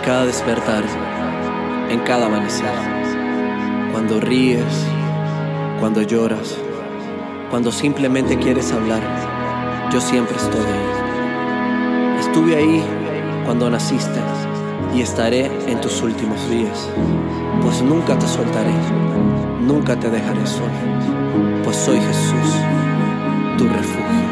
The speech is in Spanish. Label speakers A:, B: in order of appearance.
A: cada despertar, en cada amanecer. Cuando ríes, cuando lloras, cuando simplemente quieres hablar, yo siempre estoy ahí. Estuve ahí cuando naciste y estaré en tus últimos días, pues nunca te soltaré, nunca te dejaré solo, pues soy Jesús, tu refugio.